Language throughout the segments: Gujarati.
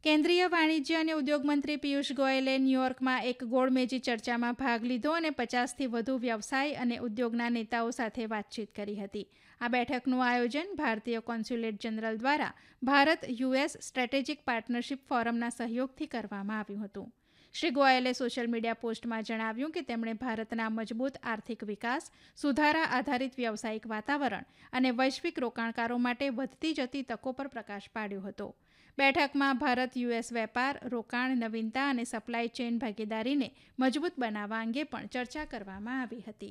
કેન્દ્રીય વાણિજ્ય અને ઉદ્યોગ મંત્રી પિયુષ ગોયલે ન્યૂયોર્કમાં એક ગોળમેજી ચર્ચામાં ભાગ લીધો અને 50થી વધુ વ્યવસાય અને ઉદ્યોગના નેતાઓ સાથે વાતચીત કરી હતી. આ બેઠકનું આયોજન ભારતીય કોન્સ્યુલેટ જનરલ દ્વારા ભારત યુએસ સ્ટ્રેટેજિક પાર્ટનરશિપ ફોરમના સહયોગથી કરવામાં આવ્યું હતું. શ્રી ગોયલે સોશિયલ મીડિયા પોસ્ટમાં જણાવ્યું કે તેમણે ભારતના મજબૂત આર્થિક વિકાસ, સુધારા આધારિત વ્યવસાયિક વાતાવરણ અને વૈશ્વિક રોકાણકારો માટે વધતી જતી તકો પર પ્રકાશ પાડ્યો હતો. બેઠકમાં ભારત યુએસ વેપાર, રોકાણ, નવીનતા અને સપ્લાય ચેઇન ભાગીદારીને મજબૂત બનાવવા અંગે પણ ચર્ચા કરવામાં આવી હતી.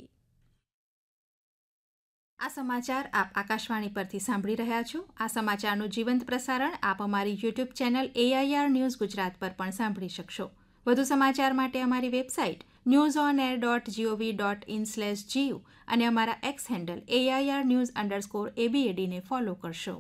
આ સમાચાર આપ આકાશવાણી પરથી સાંભળી રહ્યા છો. આ સમાચારનું જીવંત પ્રસારણ આપ અમારી YouTube channel AIR news Gujarat પર પણ સાંભળી શકશો. વધુ સમાચાર માટે અમારી વેબસાઇટ newsonair.gov.in/gu અને અમારા એક્સ હેન્ડલ AIR_news_ABAD ને ફોલો કરશો.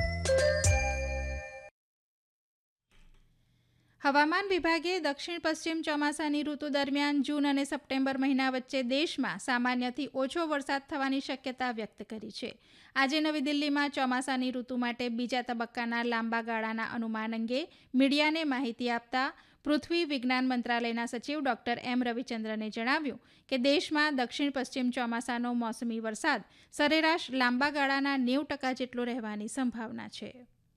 હવામાન વિભાગે દક્ષિણ પશ્ચિમ ચોમાસાની ઋતુ દરમિયાન જૂન અને સપ્ટેમ્બર મહિના વચ્ચે દેશમાં સામાન્યથી ઓછો વરસાદ થવાની શક્યતા વ્યક્ત કરી છે. આજે નવી દિલ્હીમાં ચોમાસાની ઋતુ માટે બીજા તબક્કાના લાંબા ગાળાના અનુમાન અંગે મીડિયાને માહિતી આપતા પૃથ્વી વિજ્ઞાન મંત્રાલયના સચિવ ડોક્ટર M. રવિચંદ્રને જણાવ્યું કે દેશમાં દક્ષિણ પશ્ચિમ ચોમાસાનો મોસમી વરસાદ સરેરાશ લાંબા ગાળાના 90% જેટલો રહેવાની સંભાવના છે.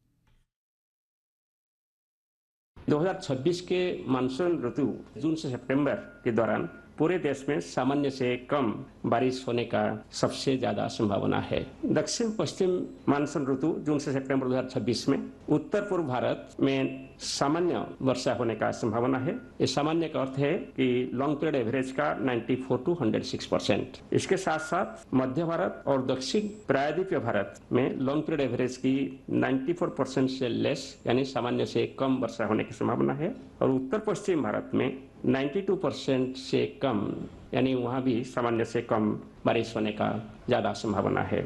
2026 के मानसून ऋतु जून से सितंबर के दौरान पूरे देश में सामान्य से कम बारिश होने का सबसे ज्यादा संभावना है. दक्षिण पश्चिम मानसून ऋतु जून से सितंबर 2026 में उत्तर पूर्व भारत में सामान्य वर्षा होने का संभावना है. ये सामान्य का अर्थ है कि लॉन्ग पीरियड एवरेज का 94 to 106%. इसके साथ साथ मध्य भारत और दक्षिण प्रायद्वीपीय भारत में लॉन्ग पीरियड एवरेज की 94% से लेस यानी सामान्य से कम वर्षा होने की संभावना है. और उत्तर पश्चिम भारत में 92% से कम यानी वहाँ भी सामान्य से कम बारिश होने का ज्यादा संभावना है.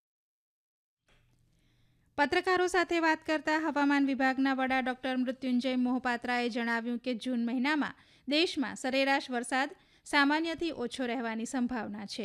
પત્રકારો સાથે વાત કરતા હવામાન વિભાગના વડા ડોક્ટર મૃત્યુંજય મોહપાત્રાએ જણાવ્યું કે જૂન મહિનામાં દેશમાં સરેરાશ વરસાદ સામાન્યથી ઓછો રહેવાની સંભાવના છે.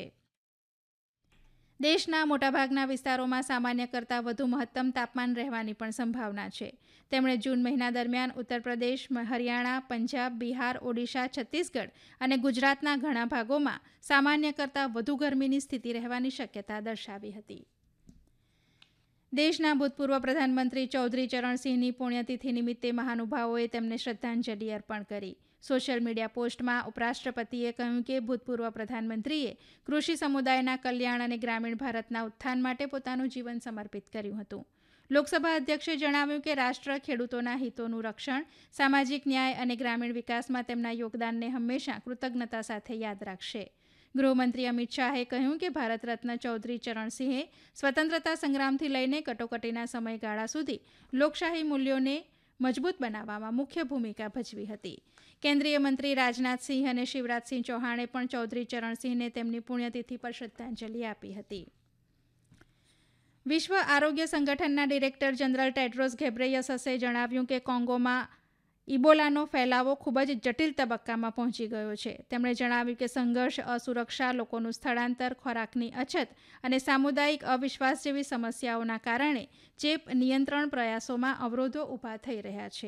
દેશના મોટાભાગના વિસ્તારોમાં સામાન્ય કરતાં વધુ મહત્તમ તાપમાન રહેવાની પણ સંભાવના છે. તેમણે જૂન મહિના દરમિયાન ઉત્તર પ્રદેશ, હરિયાણા, પંજાબ, બિહાર, ઓડિશા, છત્તીસગઢ અને ગુજરાતના ઘણા ભાગોમાં સામાન્ય કરતાં વધુ ગરમીની સ્થિતિ રહેવાની શક્યતા દર્શાવી હતી. દેશના ભૂતપૂર્વ પ્રધાનમંત્રી ચૌધરી ચરણસિંહની પુણ્યતિથિ નિમિત્તે મહાનુભાવોએ તેમને શ્રદ્ધાંજલિ અર્પણ કરી. સોશિયલ મીડિયા પોસ્ટમાં ઉપરાષ્ટ્રપતિએ કહ્યું કે ભૂતપૂર્વ પ્રધાનમંત્રીએ કૃષિ સમુદાયના કલ્યાણ અને ગ્રામીણ ભારતના ઉત્થાન માટે પોતાનું જીવન સમર્પિત કર્યું હતું. લોકસભા અધ્યક્ષે જણાવ્યું કે રાષ્ટ્ર ખેડૂતોના હિતોનું રક્ષણ, સામાજિક ન્યાય અને ગ્રામીણ વિકાસમાં તેમના યોગદાનને હંમેશા કૃતજ્ઞતા સાથે યાદ રાખશે. ગૃહમંત્રી અમિત શાહે કહ્યું કે ભારત રત્ન ચૌધરી ચરણસિંહે સ્વતંત્રતા સંગ્રામથી લઈને કટોકટીના સમયગાળા સુધી લોકશાહી મૂલ્યોને મજબૂત બનાવવામાં મુખ્ય ભૂમિકા ભજવી હતી. કેન્દ્રીય મંત્રી રાજનાથસિંહ અને શિવરાજસિંહ ચૌહાણે પણ ચૌધરી ચરણસિંહને તેમની પુણ્યતિથિ પર શ્રદ્ધાંજલિ આપી હતી. વિશ્વ આરોગ્ય સંગઠનના ડિરેક્ટર જનરલ ટેડ્રોસ ઘેબ્રેયસસે જણાવ્યું કે કોંગોમાં ઇબોલાનો ફેલાવો ખૂબ જ જટિલ તબક્કામાં પહોંચી ગયો છે. તેમણે જણાવ્યું કે સંઘર્ષ, અસુરક્ષા, લોકોનું સ્થળાંતર, ખોરાકની અછત અને સામુદાયિક અવિશ્વાસ જેવી સમસ્યાઓના કારણે ચેપ નિયંત્રણ પ્રયાસોમાં અવરોધો ઊભા થઈ રહ્યા છે.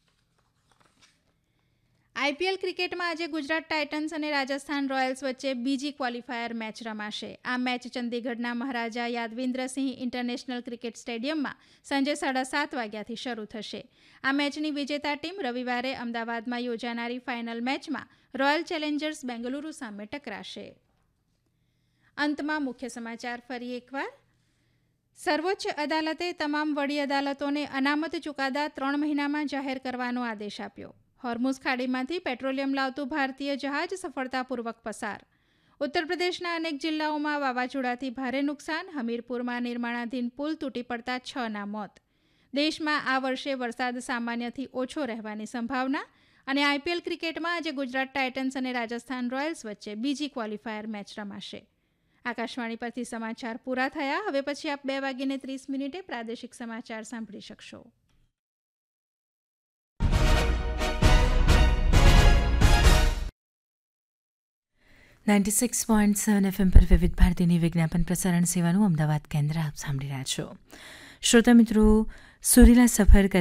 IPL ક્રિકેટમાં આજે ગુજરાત ટાઇટન્સ અને રાજસ્થાન રોયલ્સ વચ્ચે બીજી ક્વોલિફાયર મેચ રમાશે. આ મેચ ચંદીગઢના મહારાજા યાદવિન્દ્રસિંહ ઇન્ટરનેશનલ ક્રિકેટ સ્ટેડિયમમાં સાંજે 7:30 વાગ્યાથી શરૂ થશે. આ મેચની વિજેતા ટીમ રવિવારે અમદાવાદમાં યોજાનારી ફાઇનલ મેચમાં રોયલ ચેલેન્જર્સ બેંગલુરુ સામે ટકરાશે. અંતમાં મુખ્ય સમાચાર ફરી એકવાર. સર્વોચ્ચ અદાલતે તમામ વડી અદાલતોને અનામત ચુકાદા 3 મહિનામાં જાહેર કરવાનો આદેશ આપ્યો. હોર્મુઝ ખાડીમાંથી પેટ્રોલિયમ લાવતું ભારતીય જહાજ સફળતાપૂર્વક પસાર. ઉત્તર પ્રદેશના અનેક જિલ્લાઓમાં વાવાઝોડાથી ભારે નુકસાન. હમીરપુરમાં નિર્માણાધીન પુલ તૂટી પડતા 6ના મોત. દેશમાં આ વર્ષે વરસાદ સામાન્યથી ઓછો રહેવાની સંભાવના. અને IPL ક્રિકેટમાં આજે ગુજરાત ટાઇટન્સ અને રાજસ્થાન રોયલ્સ વચ્ચે બીજી ક્વોલિફાયર મેચ રમાશે. આકાશવાણી પરથી સમાચાર પૂરા થયા. હવે પછી આપ 2:30 પ્રાદેશિક સમાચાર સાંભળી શકશો. .7 FM પર વિવિધ ભારતીની વિજ્ઞાપન પ્રસારણ સેવાનું અમદાવાદ કેન્દ્ર આપ સાંભળી રહ્યા છો. શ્રોતા મિત્રો, સુરીલા સફર